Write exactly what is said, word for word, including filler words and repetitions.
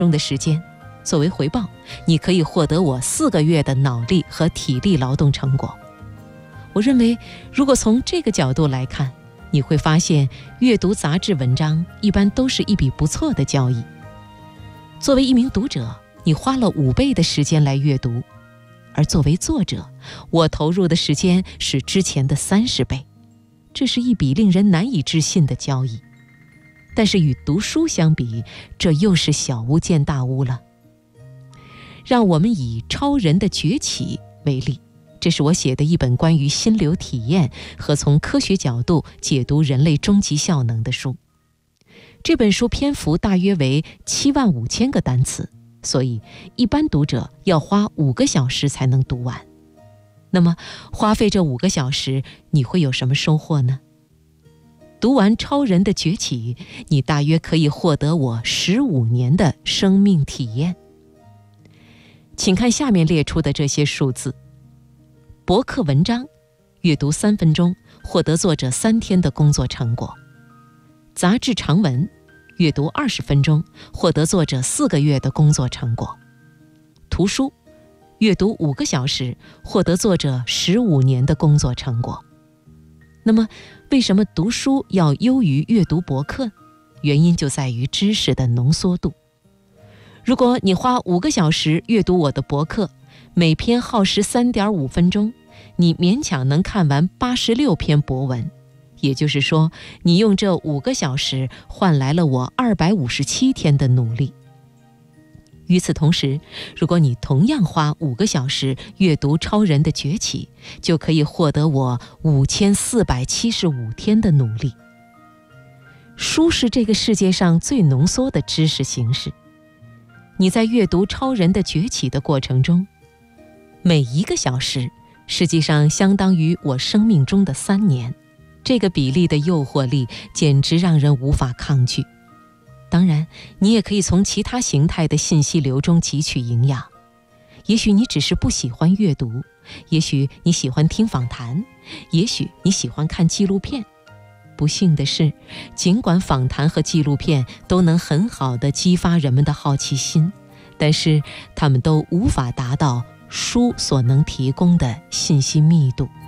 钟的时间，作为回报，你可以获得我四个月的脑力和体力劳动成果。我认为，如果从这个角度来看，你会发现阅读杂志文章一般都是一笔不错的交易。作为一名读者，你花了五倍的时间来阅读，而作为作者，我投入的时间是之前的三十倍，这是一笔令人难以置信的交易。但是与读书相比，这又是小巫见大巫了。让我们以《超人的崛起》为例，这是我写的一本关于心流体验和从科学角度解读人类终极效能的书。这本书篇幅大约为七万五千个单词，所以一般读者要花五个小时才能读完。那么花费这五个小时，你会有什么收获呢？读完《超人的崛起》，你大约可以获得我十五年的生命体验。请看下面列出的这些数字：博客文章，阅读三分钟，获得作者三天的工作成果；杂志长文，阅读二十分钟，获得作者四个月的工作成果；图书，阅读五个小时，获得作者十五年的工作成果。那么，为什么读书要优于阅读博客？原因就在于知识的浓缩度。如果你花五个小时阅读我的博客，每篇耗时三点五分钟，你勉强能看完八十六篇博文。也就是说，你用这五个小时换来了我二百五十七天的努力。与此同时，如果你同样花五个小时阅读《超人的崛起》，就可以获得我五千四百七十五天的努力。书是这个世界上最浓缩的知识形式。你在阅读《超人的崛起》的过程中，每一个小时实际上相当于我生命中的三年，这个比例的诱惑力简直让人无法抗拒。当然，你也可以从其他形态的信息流中汲取营养。也许你只是不喜欢阅读，也许你喜欢听访谈，也许你喜欢看纪录片。不幸的是，尽管访谈和纪录片都能很好地激发人们的好奇心，但是它们都无法达到书所能提供的信息密度。